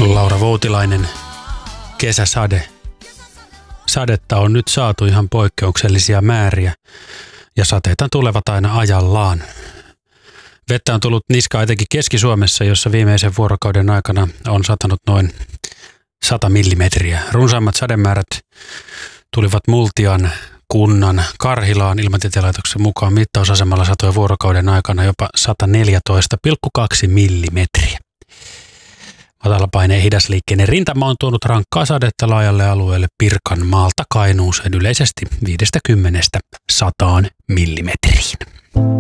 Laura Voutilainen, kesäsade. Sadetta on nyt saatu ihan poikkeuksellisia määriä ja sateita tulevat aina ajallaan. Vettä on tullut niskaan etenkin Keski-Suomessa, jossa viimeisen vuorokauden aikana on satanut noin 100 millimetriä. Runsaimmat sademäärät tulivat Multian kunnan Karhilaan. Ilmatieteen laitoksen mukaan mittausasemalla satoi vuorokauden aikana jopa 114,2 millimetriä. Matalapaineen hidasliikkeinen rintama on tuonut rankkaa sadetta laajalle alueelle Pirkanmaalta Kainuuseen yleisesti 50–100 millimetriin.